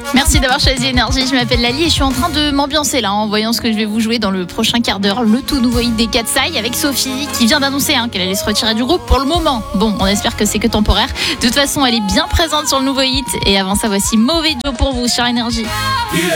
Merci d'avoir choisi Énergie. Je m'appelle Lali et je suis en train de m'ambiancer là en voyant ce que je vais vous jouer dans le prochain quart d'heure. Le tout nouveau hit des Katsai avec Sophie qui vient d'annoncer qu'elle allait se retirer du groupe pour le moment. Bon, on espère que c'est que temporaire. De toute façon, elle est bien présente sur le nouveau hit. Et avant ça, voici Mauvais Joe pour vous sur Énergie. Il